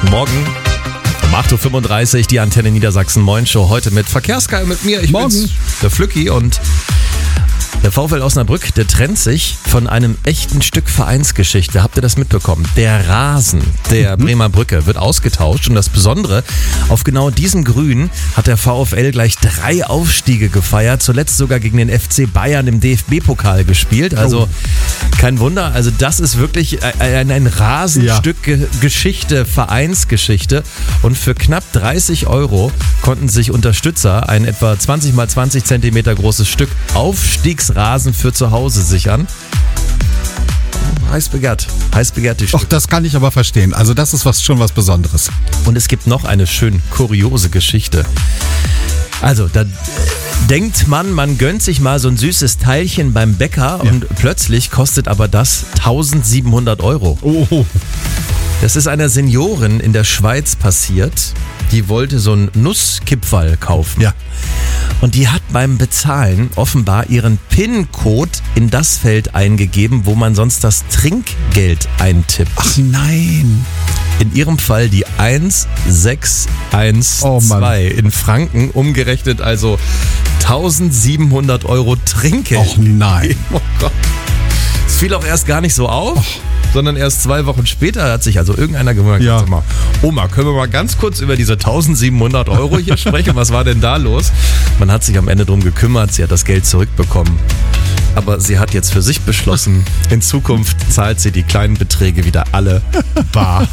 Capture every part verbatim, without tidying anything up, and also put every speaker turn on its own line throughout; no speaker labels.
Guten Morgen. Um acht Uhr fünfunddreißig die Antenne Niedersachsen Moin Show. Heute mit Verkehrskai mit mir. Ich
Morgen.
bin's, der Flücki, und der VfL Osnabrück, der trennt sich von einem echten Stück Vereinsgeschichte. Habt ihr das mitbekommen? Der Rasen der Bremer Brücke wird ausgetauscht. Und das Besondere, auf genau diesem Grün hat der VfL gleich drei Aufstiege gefeiert. Zuletzt sogar gegen den F C Bayern im D F B-Pokal gespielt. Also kein Wunder. Also das ist wirklich ein, ein Rasenstück ja. Geschichte, Vereinsgeschichte. Und für knapp dreißig Euro konnten sich Unterstützer ein etwa zwanzig mal zwanzig Zentimeter großes Stück Aufstiegsrasen für zu Hause sichern. Heiß begehrt. Heiß begehrt die Stück.
Ach, das kann ich aber verstehen. Also das ist was, schon was Besonderes.
Und es gibt noch eine schön kuriose Geschichte. Also, da denkt man, man gönnt sich mal so ein süßes Teilchen beim Bäcker ja. und plötzlich kostet aber das eintausendsiebenhundert Euro.
Oh.
Das ist einer Seniorin in der Schweiz passiert. Die wollte so einen Nusskipferl kaufen.
Ja.
Und die hat beim Bezahlen offenbar ihren PIN-Code in das Feld eingegeben, wo man sonst das Trinkgeld eintippt.
Ach nein.
In ihrem Fall die eins sechs eins zwei
Oh
in Franken, umgerechnet also eintausendsiebenhundert Euro Trinkgeld.
Ach nein.
Oh Gott. Es fiel auch erst gar nicht so auf. Oh. Sondern erst zwei Wochen später hat sich also irgendeiner gewundert,
ja.
mal, Oma, können wir mal ganz kurz über diese eintausendsiebenhundert Euro hier sprechen? Was war denn da los? Man hat sich am Ende drum gekümmert, sie hat das Geld zurückbekommen. Aber sie hat jetzt für sich beschlossen, in Zukunft zahlt sie die kleinen Beträge wieder alle bar.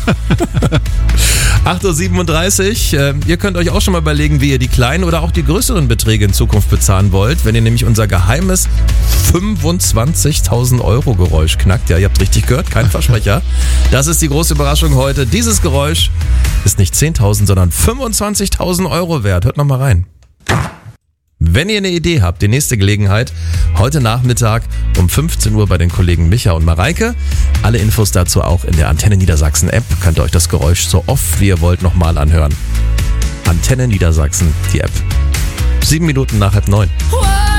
acht Uhr siebenunddreißig, äh, ihr könnt euch auch schon mal überlegen, wie ihr die kleinen oder auch die größeren Beträge in Zukunft bezahlen wollt, wenn ihr nämlich unser geheimes fünfundzwanzigtausend Euro Geräusch knackt. Ja, ihr habt richtig gehört, kein Versprecher. Das ist die große Überraschung heute. Dieses Geräusch ist nicht zehntausend, sondern fünfundzwanzigtausend Euro wert. Hört noch mal rein. Wenn ihr eine Idee habt, die nächste Gelegenheit, heute Nachmittag um fünfzehn Uhr bei den Kollegen Micha und Mareike. Alle Infos dazu auch in der Antenne Niedersachsen App. Könnt ihr euch das Geräusch so oft wie ihr wollt nochmal anhören. Antenne Niedersachsen, die App. Sieben Minuten nach halb neun.